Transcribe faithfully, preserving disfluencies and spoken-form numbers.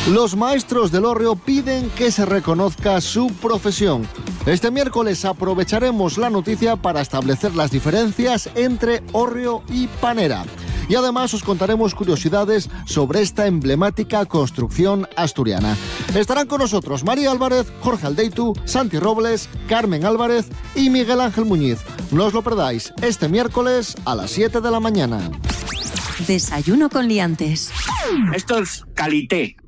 Los maestros del hórreo piden que se reconozca su profesión. Este miércoles aprovecharemos la noticia para establecer las diferencias entre hórreo y panera. Y además os contaremos curiosidades sobre esta emblemática construcción asturiana. Estarán con nosotros María Álvarez, Jorge Aldeitu, Santi Robles, Carmen Álvarez y Miguel Ángel Muñiz. No os lo perdáis este miércoles a las siete de la mañana. Desayuno con liantes. Esto es calité.